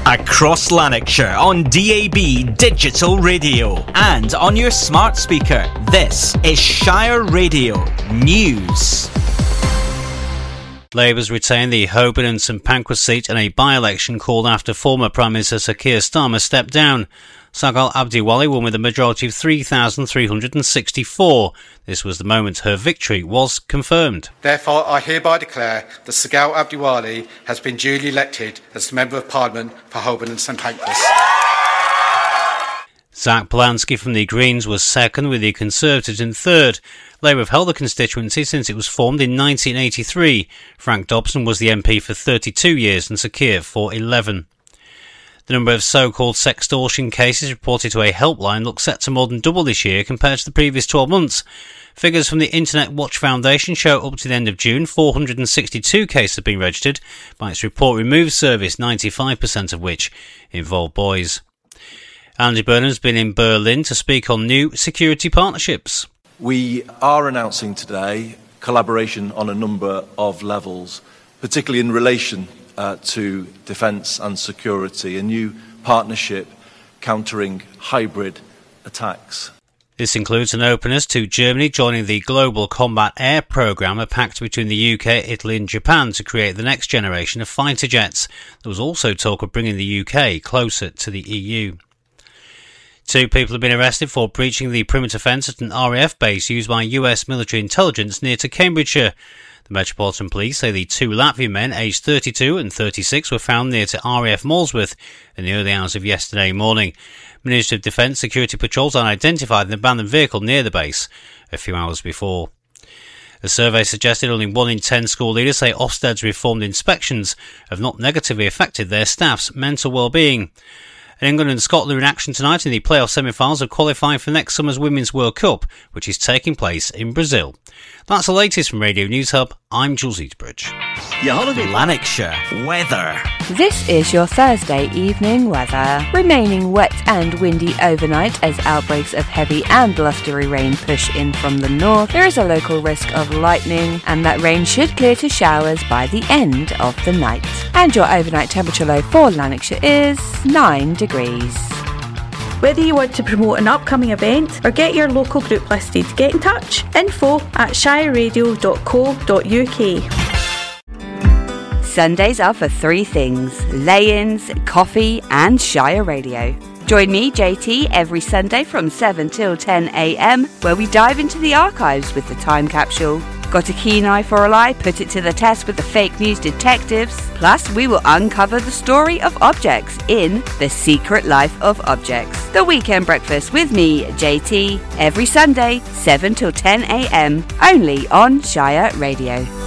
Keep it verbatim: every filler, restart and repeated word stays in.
Across Lanarkshire on D A B Digital Radio and on your smart speaker. This is Shire Radio News. Labour's retained the Holborn and St Pancras seat in a by-election called after former Prime Minister Sir Keir Starmer stepped down. Sagal Abdiwali won with a majority of three thousand three hundred sixty-four. This was the moment her victory was confirmed. Therefore, I hereby declare that Sagal Abdiwali has been duly elected as the Member of Parliament for Holborn and St Pancras. Zach Polanski from the Greens was second, with the Conservatives in third. Labour have held the constituency since it was formed in nineteen eighty-three. Frank Dobson was the M P for thirty-two years and Sir Keir for eleven. The number of so-called sextortion cases reported to a helpline looks set to more than double this year compared to the previous twelve months. Figures from the Internet Watch Foundation show up to the end of June, four hundred sixty-two cases have been registered by its Report Remove service, ninety-five percent of which involve boys. Andy Burnham's been in Berlin to speak on new security partnerships. We are announcing today collaboration on a number of levels, particularly in relation uh, to defence and security, a new partnership countering hybrid attacks. This includes an openness to Germany joining the Global Combat Air Programme, a pact between the U K, Italy and Japan to create the next generation of fighter jets. There was also talk of bringing the U K closer to the E U. Two people have been arrested for breaching the perimeter fence at an R A F base used by U S military intelligence near to Cambridgeshire. The Metropolitan Police say the two Latvian men, aged thirty-two and thirty-six, were found near to R A F Molesworth in the early hours of yesterday morning. Ministry of Defence security patrols unidentified an abandoned vehicle near the base a few hours before. A survey suggested only one in ten school leaders say Ofsted's reformed inspections have not negatively affected their staff's mental well-being. England and Scotland are in action tonight in the playoff semi-finals of qualifying for next summer's Women's World Cup, which is taking place in Brazil. That's the latest from Radio News Hub. I'm Jules Eatsbridge. Your holiday Lanarkshire weather. This is your Thursday evening weather. Remaining wet and windy overnight as outbreaks of heavy and blustery rain push in from the north. There is a local risk of lightning, and that rain should clear to showers by the end of the night. And your overnight temperature low for Lanarkshire is nine degrees. Whether you want to promote an upcoming event or get your local group listed, get in touch. Info at shire radio dot co dot uk. Sundays are for three things: lay-ins, coffee and Shire Radio. Join me, J T, every Sunday from seven till ten a m, where we dive into the archives with the Time Capsule. Got a keen eye for a lie? Put it to the test with the fake news detectives. Plus, we will uncover the story of objects in The Secret Life of Objects. The Weekend Breakfast with me, J T, every Sunday, seven till ten a m, only on Shire Radio.